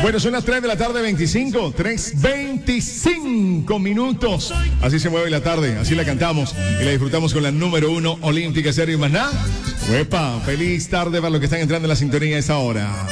Bueno, son las 3 de la tarde, 3:25 minutos. Así se mueve la tarde, así la cantamos y la disfrutamos con la número 1 Olímpica Estéreo y más nada. ¡Uepa! Feliz tarde para los que están entrando en la sintonía a esta hora.